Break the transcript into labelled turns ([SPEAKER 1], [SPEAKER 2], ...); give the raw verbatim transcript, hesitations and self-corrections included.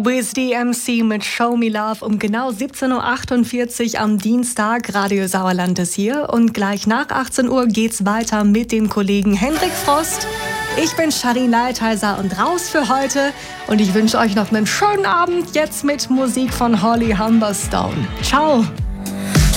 [SPEAKER 1] Wiz D M C mit Show Me Love um genau siebzehn Uhr achtundvierzig am Dienstag. Radio Sauerland ist hier und gleich nach achtzehn Uhr geht's weiter mit dem Kollegen Hendrik Frost. Ich bin Sharin Leitheiser und raus für heute und ich wünsche euch noch einen schönen Abend jetzt mit Musik von Holly Humberstone. Ciao!